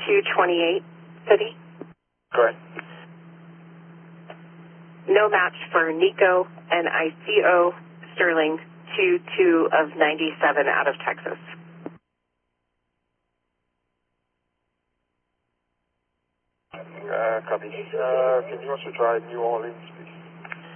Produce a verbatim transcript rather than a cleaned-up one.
two twenty-eight, City. Correct. No match for Nico and I C O Sterling, two two of ninety-seven out of Texas. Uh, copy. Uh, can you also try New Orleans?